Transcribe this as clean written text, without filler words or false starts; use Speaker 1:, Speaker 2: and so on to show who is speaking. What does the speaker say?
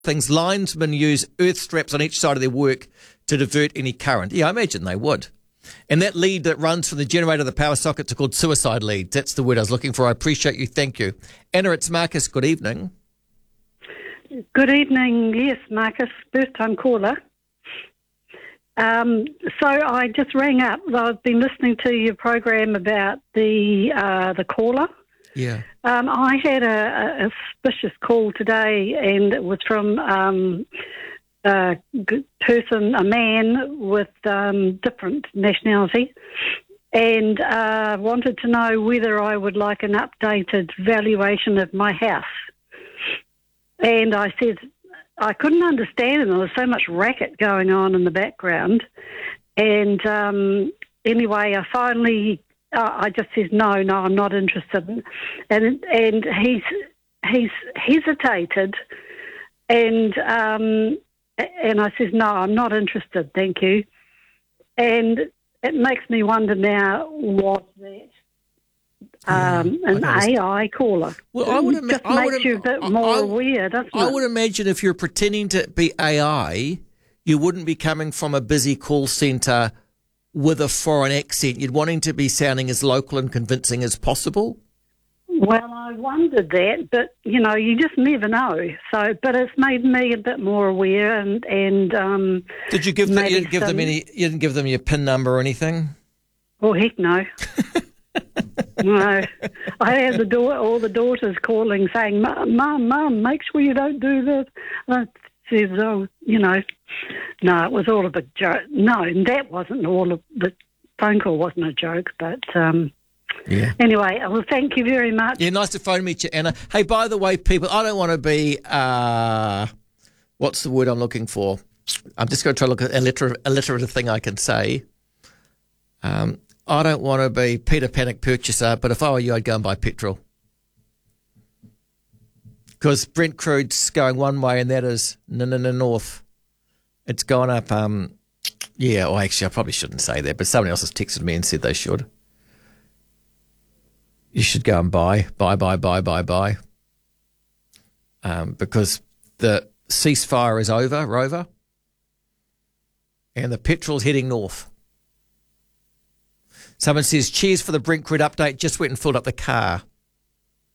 Speaker 1: things. Linesmen use earth straps on each side of their work to divert any current. Yeah, I imagine they would. And that lead that runs from the generator to the power sockets are called suicide leads. That's the word I was looking for. I appreciate you. Thank you. Anna, it's Marcus. Good evening.
Speaker 2: Good evening. Yes, Marcus, first-time caller. So I just rang up. I've been listening to your program about the caller. Yeah. I had a suspicious call today, and it was from a man with different nationality, and wanted to know whether I would like an updated valuation of my house. And I said I couldn't understand it. There was so much racket going on in the background. And anyway, I just said, no, I'm not interested. And he's hesitated. And I said, no, I'm not interested, thank you. And it makes me wonder now, was that an AI caller?
Speaker 1: Well, I would
Speaker 2: just makes you a bit more aware, doesn't it?
Speaker 1: I would imagine if you're pretending to be AI, you wouldn't be coming from a busy call centre with a foreign accent. You'd wanting to be sounding as local and convincing as possible.
Speaker 2: Well, I wondered that, but you just never know. So, but it's made me a bit more aware. And
Speaker 1: did you give them? You didn't give them your PIN number or anything?
Speaker 2: Oh heck no. No, I had all the daughters calling saying, Mum, make sure you don't do this. And I said, no, it was all a big joke. No, and that wasn't all the phone call wasn't a joke, but yeah. Anyway, well, thank you very much.
Speaker 1: Yeah, nice to phone meet you, Anna. Hey, by the way, people, I don't want to be, what's the word I'm looking for? I'm just going to try to look at alliterative thing I can say. I don't want to be Peter Panic purchaser, but if I were you, I'd go and buy petrol. Because Brent crude's going one way, and that is north. It's gone up, actually, I probably shouldn't say that, but someone else has texted me and said they should. You should go and buy. Because the ceasefire is over, Rover, and the petrol's heading north. Someone says, cheers for the Brent crude update. Just went and filled up the car.